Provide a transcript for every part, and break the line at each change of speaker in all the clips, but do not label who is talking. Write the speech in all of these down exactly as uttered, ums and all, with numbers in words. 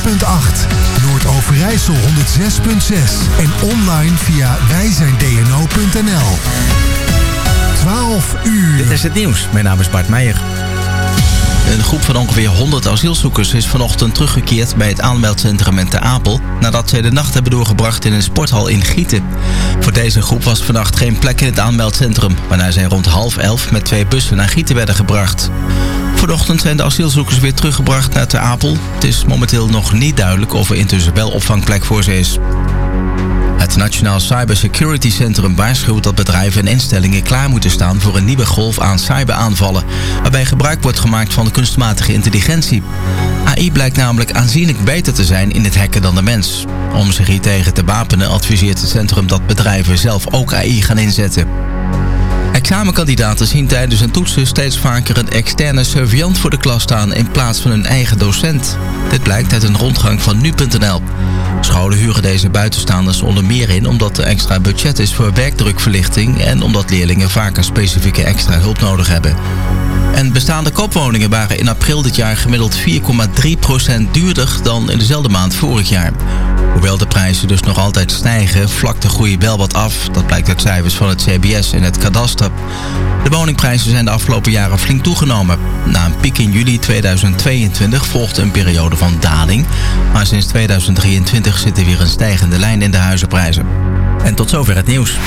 punt acht. Noord-Overijssel honderd zes punt zes. En online via wij zijn d n o punt n l. twaalf uur.
Dit is het nieuws. Mijn naam is Bart Meijer. Een groep van ongeveer honderd asielzoekers is vanochtend teruggekeerd bij het aanmeldcentrum in Ter Apel nadat zij de nacht hebben doorgebracht in een sporthal in Gieten. Voor deze groep was vannacht geen plek in het aanmeldcentrum, waarna zij rond half elf met twee bussen naar Gieten werden gebracht. Vanochtend zijn de asielzoekers weer teruggebracht naar Ter Apel. Het is momenteel nog niet duidelijk of er intussen wel opvangplek voor ze is. Het Nationaal Cybersecurity Centrum waarschuwt dat bedrijven en instellingen klaar moeten staan voor een nieuwe golf aan cyberaanvallen, waarbij gebruik wordt gemaakt van de kunstmatige intelligentie. A I blijkt namelijk aanzienlijk beter te zijn in het hacken dan de mens. Om zich hiertegen te wapenen adviseert het centrum dat bedrijven zelf ook A I gaan inzetten. Examenkandidaten zien tijdens hun toetsen steeds vaker een externe surveillant voor de klas staan in plaats van hun eigen docent. Dit blijkt uit een rondgang van nu punt n l. Scholen huren deze buitenstaanders onder meer in omdat er extra budget is voor werkdrukverlichting en omdat leerlingen vaak een specifieke extra hulp nodig hebben. En bestaande koopwoningen waren in april dit jaar gemiddeld vier komma drie procent duurder dan in dezelfde maand vorig jaar. Hoewel de prijzen dus nog altijd stijgen, vlakt de groei wel wat af. Dat blijkt uit cijfers van het C B S en het kadaster. De woningprijzen zijn de afgelopen jaren flink toegenomen. Na een piek in juli tweeduizend tweeëntwintig volgde een periode van daling. Maar sinds tweeduizend drieëntwintig zit er weer een stijgende lijn in de huizenprijzen. En tot zover het nieuws.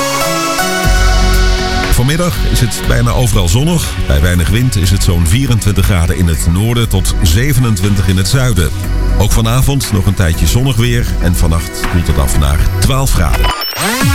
Vanmiddag is het bijna overal zonnig. Bij weinig wind is het zo'n vierentwintig graden in het noorden tot zevenentwintig in het zuiden. Ook vanavond nog een tijdje zonnig weer en vannacht koelt het af naar twaalf graden.